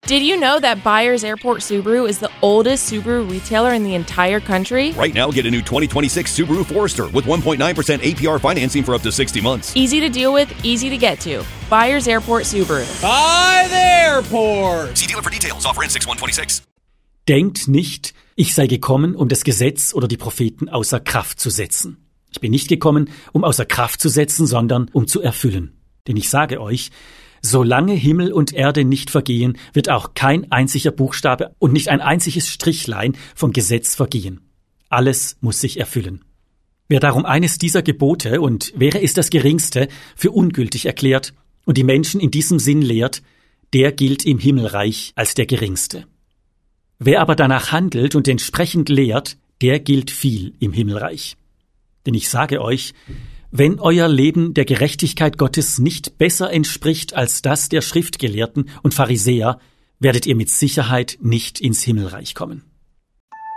Did you know that Byers Airport Subaru is the oldest Subaru retailer in the entire country? Right now, get a new 2026 Subaru Forester with 1.9% APR financing for up to 60 months. Easy to deal with, easy to get to. Byers Airport Subaru. By the airport! See dealer for details. Offer ends 6/126. Denkt nicht, ich sei gekommen, um das Gesetz oder die Propheten außer Kraft zu setzen. Ich bin nicht gekommen, um außer Kraft zu setzen, sondern um zu erfüllen. Denn ich sage euch, solange Himmel und Erde nicht vergehen, wird auch kein einziger Buchstabe und nicht ein einziges Strichlein vom Gesetz vergehen. Alles muss sich erfüllen. Wer darum eines dieser Gebote, und wäre es das geringste, für ungültig erklärt und die Menschen in diesem Sinn lehrt, der gilt im Himmelreich als der geringste. Wer aber danach handelt und entsprechend lehrt, der gilt viel im Himmelreich. Denn ich sage euch, wenn euer Leben der Gerechtigkeit Gottes nicht besser entspricht als das der Schriftgelehrten und Pharisäer, werdet ihr mit Sicherheit nicht ins Himmelreich kommen.